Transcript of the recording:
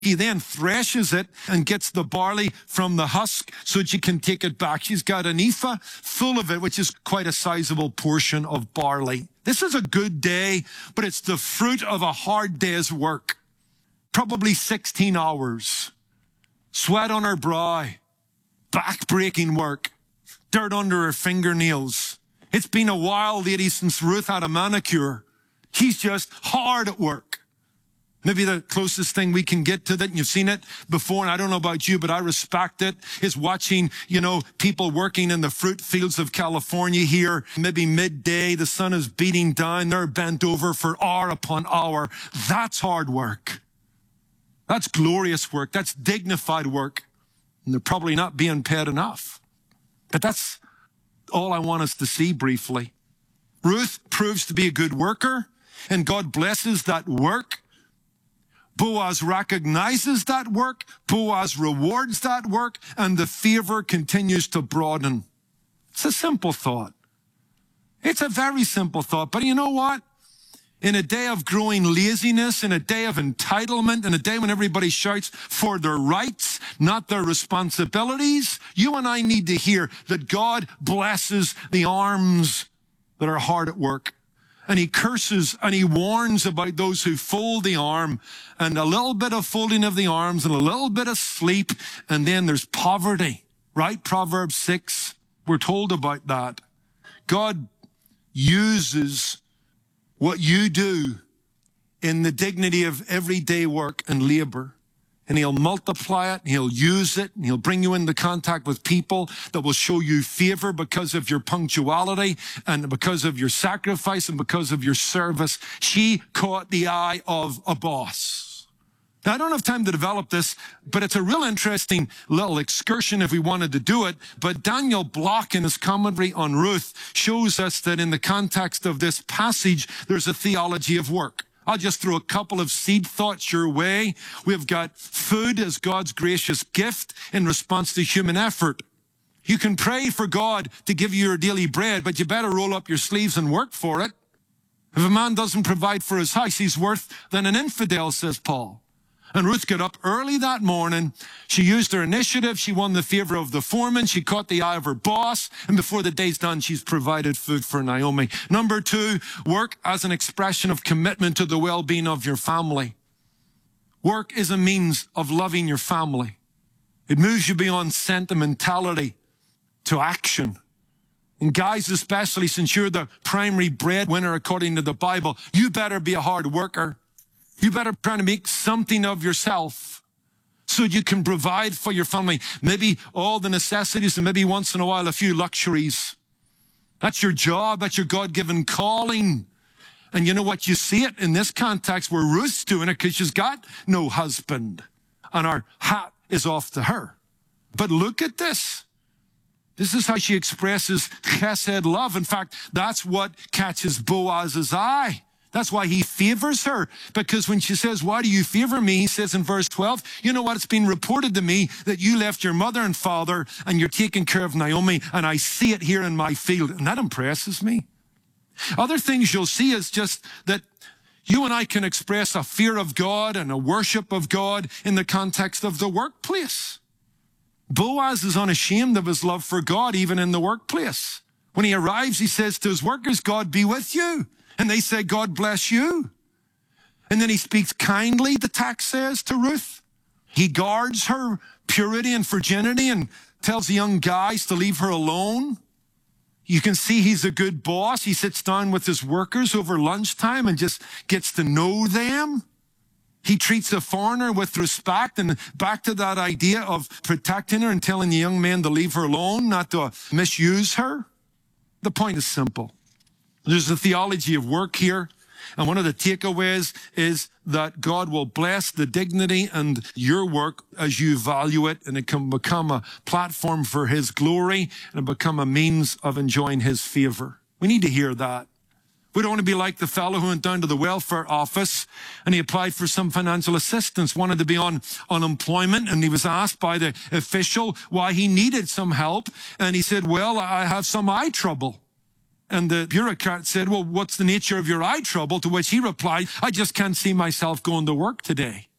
He then threshes it and gets the barley from the husk so that you can take it back. She's got an ephah full of it, which is quite a sizable portion of barley. This is a good day, but it's the fruit of a hard day's work. Probably 16 hours. Sweat on her brow. Back-breaking work. Dirt under her fingernails. It's been a while, ladies, since Ruth had a manicure. She's just hard at work. Maybe the closest thing we can get to that, and you've seen it before, and I don't know about you, but I respect it, is watching, people working in the fruit fields of California here. Maybe midday, the sun is beating down, they're bent over for hour upon hour. That's hard work. That's glorious work. That's dignified work. And they're probably not being paid enough. But that's all I want us to see briefly. Ruth proves to be a good worker, and God blesses that work. Boaz recognizes that work. Boaz rewards that work, and the favor continues to broaden. It's a simple thought. It's a very simple thought. But you know what? In a day of growing laziness, in a day of entitlement, in a day when everybody shouts for their rights, not their responsibilities, you and I need to hear that God blesses the arms that are hard at work. And he curses and he warns about those who fold the arm, and a little bit of folding of the arms and a little bit of sleep, and then there's poverty, right? Proverbs 6, we're told about that. God uses what you do in the dignity of everyday work and labor, and he'll multiply it, and he'll use it, and he'll bring you into contact with people that will show you favor because of your punctuality and because of your sacrifice and because of your service. She caught the eye of a boss. Now, I don't have time to develop this, but it's a real interesting little excursion if we wanted to do it. But Daniel Block, in his commentary on Ruth, shows us that in the context of this passage, there's a theology of work. I'll just throw a couple of seed thoughts your way. We've got food as God's gracious gift in response to human effort. You can pray for God to give you your daily bread, but you better roll up your sleeves and work for it. If a man doesn't provide for his house, he's worse than an infidel, says Paul. And Ruth got up early that morning. She used her initiative. She won the favor of the foreman. She caught the eye of her boss. And before the day's done, she's provided food for Naomi. Number 2, work as an expression of commitment to the well-being of your family. Work is a means of loving your family. It moves you beyond sentimentality to action. And guys, especially since you're the primary breadwinner according to the Bible, you better be a hard worker. You better try to make something of yourself so you can provide for your family. Maybe all the necessities and maybe once in a while a few luxuries. That's your job. That's your God-given calling. And you know what? You see it in this context where Ruth's doing it because she's got no husband. And our hat is off to her. But look at this. This is how she expresses chesed love. In fact, that's what catches Boaz's eye. That's why he favors her, because when she says, why do you favor me? He says in verse 12, you know what? It's been reported to me that you left your mother and father and you're taking care of Naomi, and I see it here in my field. And that impresses me. Other things you'll see is just that you and I can express a fear of God and a worship of God in the context of the workplace. Boaz is unashamed of his love for God, even in the workplace. When he arrives, he says to his workers, God be with you. And they say, God bless you. And then he speaks kindly, the text says, to Ruth. He guards her purity and virginity and tells the young guys to leave her alone. You can see he's a good boss. He sits down with his workers over lunchtime and just gets to know them. He treats a foreigner with respect, and back to that idea of protecting her and telling the young man to leave her alone, not to misuse her. The point is simple. There's a theology of work here, and one of the takeaways is that God will bless the dignity and your work as you value it, and it can become a platform for his glory and become a means of enjoying his favor. We need to hear that. We don't want to be like the fellow who went down to the welfare office and he applied for some financial assistance, wanted to be on unemployment, and he was asked by the official why he needed some help. And he said, well, I have some eye trouble. And the bureaucrat said, well, what's the nature of your eye trouble? To which he replied, I just can't see myself going to work today.